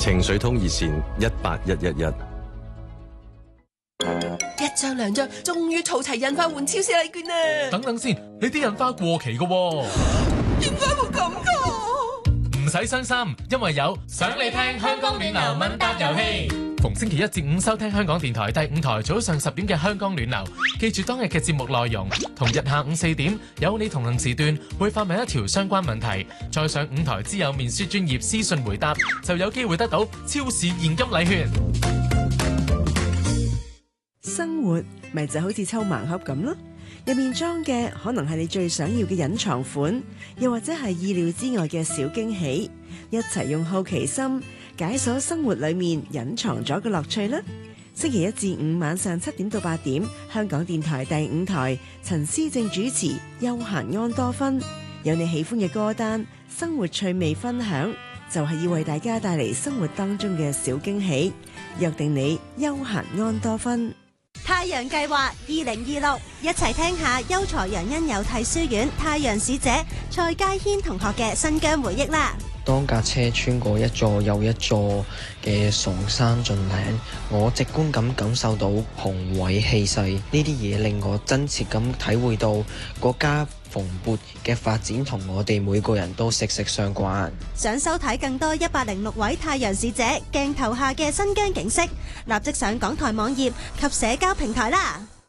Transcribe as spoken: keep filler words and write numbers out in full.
情緒通熱線一八一一一。 一張兩張，終於儲齊印花換超市禮券啦！ 等等先，你啲印花過期㗎喎。 點解會咁㗎？ 唔使傷心，因為有想你聽香港暖流問答遊戲。逢星期一至五收聽香港電台第五台早上十點嘅香港暖流，記住當日嘅節目內容。同日下午四點有你同行時段會發問一條相關問題，再上五台之友面書專頁私信回答，就有機會得到超市現金禮券。 生活咪就好似抽盲盒咁咯，入面裝嘅可能係你最想要嘅隱藏款，又或者係意料之外嘅小驚喜。一齊用好奇心解鎖生活裏面隱藏咗嘅樂趣啦！星期一至五晚上七點到八點，香港電台第五台，陳思正主持《悠閒安多芬》，有你喜歡嘅歌單、生活趣味分享，就係要為大家帶嚟生活當中嘅小驚喜。約定你悠閒安多芬。 太陽計劃二零二六，一齊聽下優才楊恩有替書院太陽使者蔡佳軒同學嘅新疆回憶啦。 當架車穿過一座又一座嘅崇山峻嶺，我直觀咁感受到雄偉氣勢，呢啲嘢令我真切咁體會到國家蓬勃嘅發展同我哋每個人都息息相關。 想收睇更多一百零六位太陽使者鏡頭下嘅新疆景色，立即上港台網頁及社交平台啦。